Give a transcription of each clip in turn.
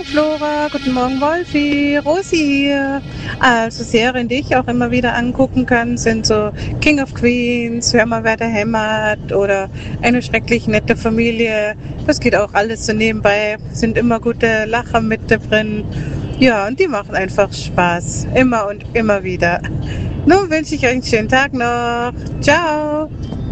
Flora, guten Morgen Wolfi, Rosi hier. Also Serien, die ich auch immer wieder angucken kann, sind so King of Queens, Hör mal, wer da hämmert oder Eine schrecklich nette Familie. Das geht auch alles so nebenbei, sind immer gute Lacher mit drin. Ja, und die machen einfach Spaß, immer und immer wieder. Nun wünsche ich euch einen schönen Tag noch. Ciao.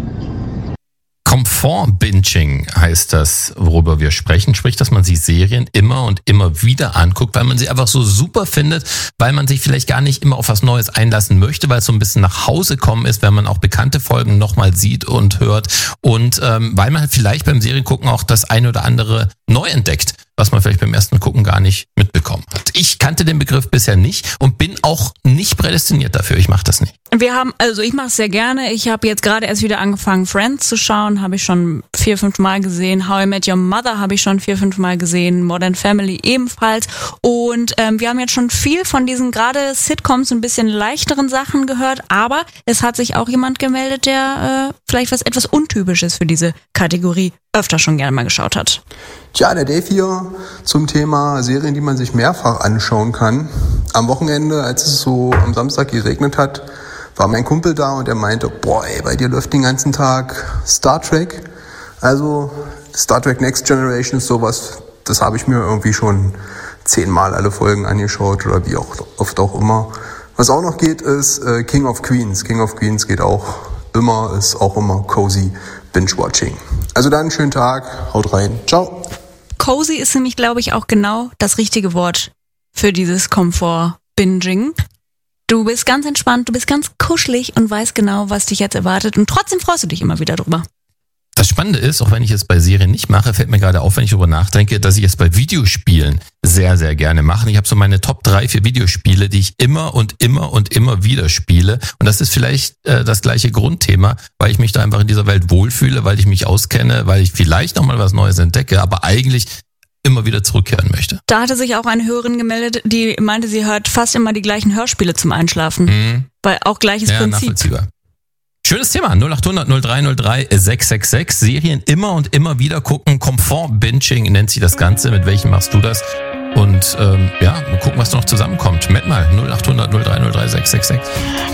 Komfort-Binging heißt das, worüber wir sprechen. Sprich, dass man sich Serien immer und immer wieder anguckt, weil man sie einfach so super findet, weil man sich vielleicht gar nicht immer auf was Neues einlassen möchte, weil es so ein bisschen nach Hause kommen ist, wenn man auch bekannte Folgen nochmal sieht und hört und weil man vielleicht beim Seriengucken auch das eine oder andere neu entdeckt, was man vielleicht beim ersten Gucken gar nicht mitbekommen hat. Ich kannte den Begriff bisher nicht und bin auch nicht prädestiniert dafür. Ich mache das nicht. Ich mache es sehr gerne. Ich habe jetzt gerade erst wieder angefangen, Friends zu schauen. Habe ich schon 4-5 Mal gesehen. How I Met Your Mother habe ich schon 4-5 Mal gesehen. Modern Family ebenfalls. Und wir haben jetzt schon viel von diesen gerade Sitcoms, ein bisschen leichteren Sachen gehört. Aber es hat sich auch jemand gemeldet, der vielleicht was etwas Untypisches für diese Kategorie öfter schon gerne mal geschaut hat. Tja, der Dave hier zum Thema Serien, die man sich mehrfach anschauen kann. Am Wochenende, als es so am Samstag geregnet hat, war mein Kumpel da und er meinte, boah, ey, bei dir läuft den ganzen Tag Star Trek. Also Star Trek Next Generation ist sowas, das habe ich mir irgendwie schon 10-mal alle Folgen angeschaut oder wie auch oft auch immer. Was auch noch geht, ist King of Queens. King of Queens geht auch immer, ist auch immer cozy Binge-Watching. Also dann einen schönen Tag, haut rein, ciao. Cozy ist nämlich, glaube ich, auch genau das richtige Wort für dieses Komfort-Binging. Du bist ganz entspannt, du bist ganz kuschelig und weißt genau, was dich jetzt erwartet und trotzdem freust du dich immer wieder drüber. Das Spannende ist, auch wenn ich es bei Serien nicht mache, fällt mir gerade auf, wenn ich darüber nachdenke, dass ich es bei Videospielen sehr, sehr gerne mache. Ich habe so meine Top 3 für Videospiele, die ich immer und immer und immer wieder spiele. Und das ist vielleicht das gleiche Grundthema, weil ich mich da einfach in dieser Welt wohlfühle, weil ich mich auskenne, weil ich vielleicht nochmal was Neues entdecke, aber eigentlich immer wieder zurückkehren möchte. Da hatte sich auch eine Hörerin gemeldet, die meinte, sie hört fast immer die gleichen Hörspiele zum Einschlafen. Weil auch gleiches Prinzip. Nachvollziehbar. Schönes Thema, 0800 0303 666. Serien immer und immer wieder gucken. Komfort-Binging nennt sich das Ganze. Mit welchem machst du das? Und mal gucken, was noch zusammenkommt. Met mal 0800 0303 666.